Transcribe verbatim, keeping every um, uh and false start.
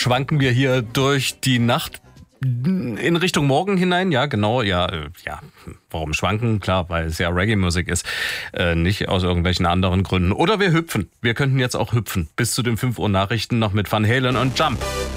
schwanken wir hier durch die Nacht in Richtung Morgen hinein. Ja, genau, ja, äh, ja. Warum schwanken? Klar, weil es ja Reggae-Musik ist, äh, nicht aus irgendwelchen anderen Gründen. Oder wir hüpfen. Wir könnten jetzt auch hüpfen. Bis zu den fünf Uhr Nachrichten noch mit Van Halen und Jump.